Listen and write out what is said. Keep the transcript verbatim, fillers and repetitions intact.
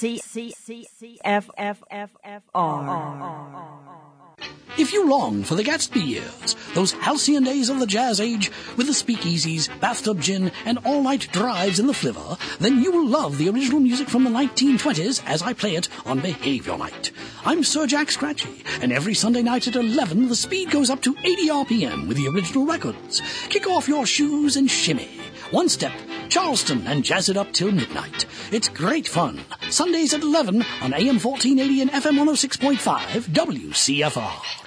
C C C F F F F R. If you long for the Gatsby years, those halcyon days of the jazz age, with the speakeasies, bathtub gin, and all-night drives in the flivver, then you will love the original music from the nineteen twenties as I play it on Behavior Night. I'm Sir Jack Scratchy, and every Sunday night at eleven, the speed goes up to eighty R P M with the original records. Kick off your shoes and shimmy. One step, Charleston, and jazz it up till midnight. It's great fun. Sundays at eleven on A M fourteen eighty and F M one oh six point five, W C F R.